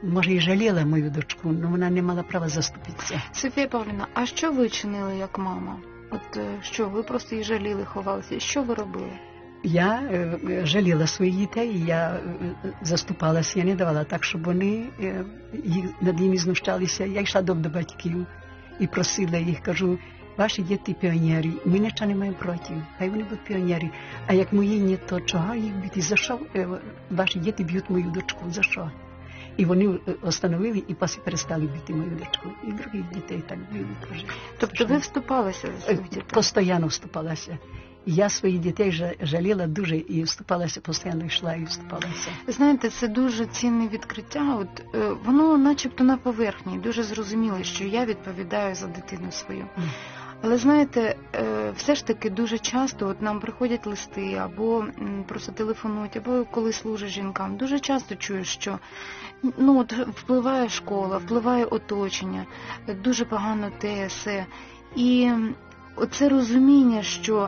може, і жаліла мою дочку, але вона не мала права заступитися. Софія Павлівна, а що ви чинили як мама? Що, ви просто їх жаліли, ховалися? Що ви робили? Я жаліла своїх дітей, я заступалася, я не давала так, щоб вони над ними знущалися. Я йшла до батьків і просила їх, кажу, ваші діти піонери, ми нічого не маємо проти, хай вони будуть піонери. А як мої ні, то чого їх бити? За що ваші діти б'ють мою дочку? За що? І вони остановили і перестали бити мою дочку. І других дітей так били теж. Тобто ви вступалися за своїх дітей? Постійно вступалася. Я своїх дітей жаліла дуже і вступалася, постійно йшла і вступалася. Знаєте, це дуже цінне відкриття. Воно начебто на поверхні, дуже зрозуміло, що я відповідаю за дитину свою. Але, знаєте, все ж таки дуже часто нам приходять листи, або просто телефонують, або коли служиш жінкам. Дуже часто чуєш, що впливає школа, впливає оточення, дуже погано те, се. І оце розуміння, що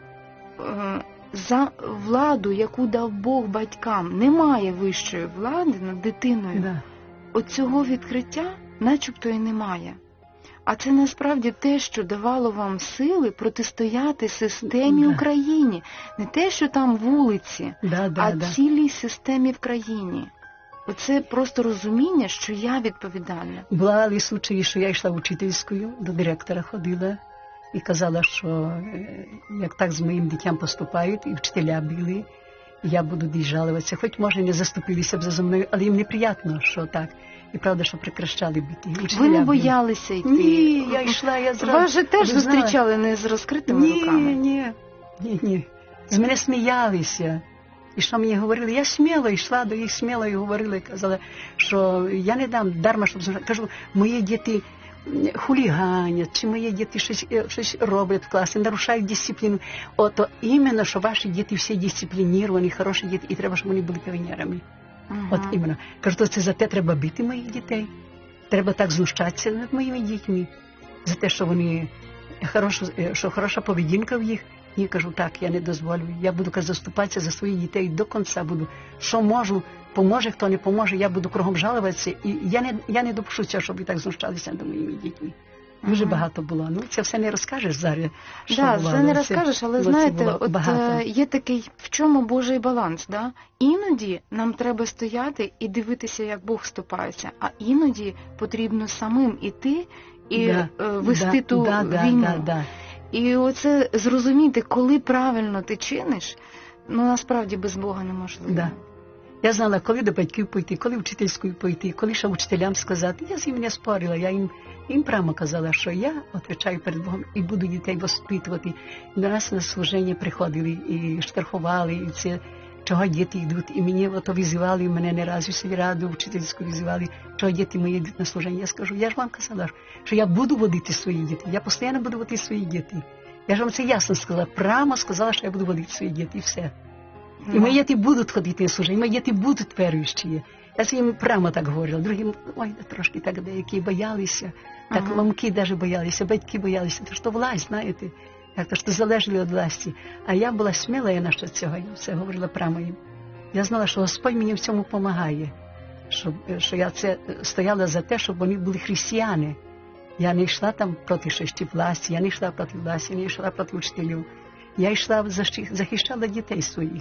за владу, яку дав Бог батькам, немає вищої влади над дитиною. Да. Оцього відкриття начебто і немає. А це насправді те, що давало вам сили протистояти системі в країні. Не те, що там вулиці, цілій системі в країні. Оце просто розуміння, що я відповідальна. Були случаї, що я йшла вчительською, до директора ходила і казала, що як так з моїм дитям поступають, і вчителя били, я буду десь жалуватися. Хоч, може, не заступилися б за мною, але їм неприємно, що так. І правда, що прекращали бити. Ви не боялися йти? Ні, я йшла, я зразу... Вас же теж зустрічали не з розкритими руками? Ні. З мене сміялися. І що мені говорили? Я сміло йшла до їх, сміло і говорила, і казала, що я не дам дарма, щоб... Кажу, мої діти хуліганять, чи мої діти щось роблять в класі, нарушають дисципліну. Ото іменно, що ваші діти всі дисциплініровані, хороші діти, і треба, щоб вони були піонерами. От іменно. Кажу, то це за те треба бити моїх дітей. Треба так знущатися над моїми дітьми. За те, що вони що хороша поведінка в їх. І кажу, так, я не дозволю. Я буду заступатися за своїх дітей до кінця буду. Що можу, поможе, хто не поможе, я буду кругом жалуватися. І я не допущу цього, щоб ви так знущалися над моїми дітьми. Дуже багато було. Це все не розкажеш зараз. Так, це не розкажеш, але знаєте, є такий, в чому Божий баланс, да? Іноді нам треба стояти і дивитися, як Бог вступається, а іноді потрібно самим іти і вести ту війну. І оце зрозуміти, коли правильно ти чиниш, насправді без Бога неможливо. Да. Я знала, коли до батьків пойти, коли вчительською пойти, коли ще вчителям сказати. Я з ним не спорила, я їм прямо казала, що я відповідаю перед Богом і буду дітей воспитувати. До нас на служення приходили і штрафували, і це, чого діти йдуть. І мені визивали, мене не раз у сільраду вчительську визивали, чого діти мої йдуть на служення. Я скажу, я ж вам казала, що я буду водити свої діти, я постійно буду водити свої діти. Я ж вам це ясно сказала, прямо сказала, що я буду водити свої діти, і все. І мої діти будуть ходити на служення, мої діти будуть віруючі. Я це їм прямо так говорила. Другі, трошки так деякі боялися, так мамки навіть боялися, батьки боялися, то що власть, знаєте, то що залежали від власті. А я була сміла, я нащо цього, я все говорила прямо їм. Я знала, що Господь мені в цьому допомагає, що я це стояла за те, щоб вони були християни. Я не йшла там проти власті, я не йшла проти власті, я не йшла проти вчителів. Я йшла, захищала дітей своїх.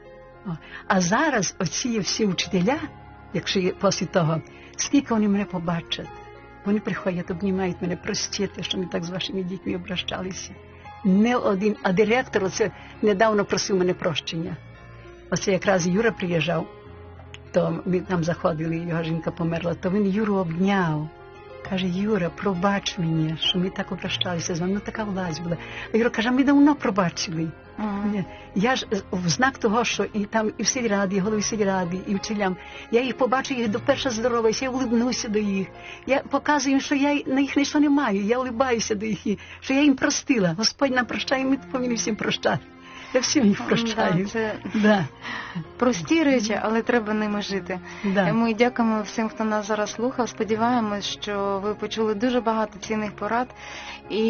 А зараз оці всі вчителя, якщо після того, скільки вони мене побачать, вони приходять, обнімають мене, простите, що ми так з вашими дітьми обращалися. Не один, а директор оце недавно просив мене прощення. Оце якраз Юра приїжджав, то ми там заходили, його жінка померла, то він Юру обняв. Каже, Юра, пробач мені, що ми так обращалися з вами, така власть була. А Юра каже, ми давно пробачили. Я ж в знак того, що і там і в сільраді, і голови сільради, і вчителям, я їх побачу, їх доперше здороваюся, я улибнуся до їх. Я показую їм, що я на їх нічого не маю, я улибаюся до їх, що я їм простила. Господь нам прощає, ми повинні всім прощати. Я всім їх прощаю. Це прості речі, але треба ними жити. Ми дякуємо всім, хто нас зараз слухав. Сподіваємось, що ви почули дуже багато цінних порад. І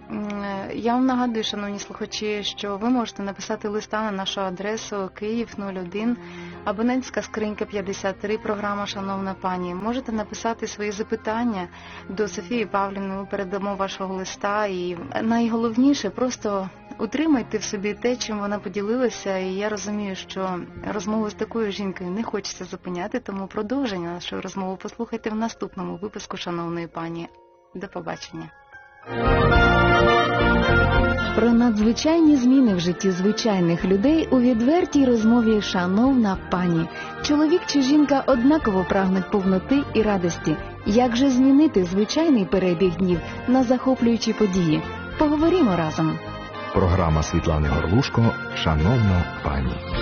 я вам нагадую, шановні слухачі, що ви можете написати листа на нашу адресу Київ 01 Абонентська скринька 53, програма «Шановна пані». Можете написати свої запитання до Софії Павлівни, ми передамо вашого листа. І найголовніше, просто утримайте в собі те, чим вона поділилася. І я розумію, що розмову з такою жінкою не хочеться зупиняти, тому продовження нашої розмови послухайте в наступному випуску «Шановної пані». До побачення. Про надзвичайні зміни в житті звичайних людей у відвертій розмові «Шановна пані». Чоловік чи жінка однаково прагнуть повноти і радості. Як же змінити звичайний перебіг днів на захоплюючі події? Поговоримо разом. Програма Світлани Горлушко «Шановна пані».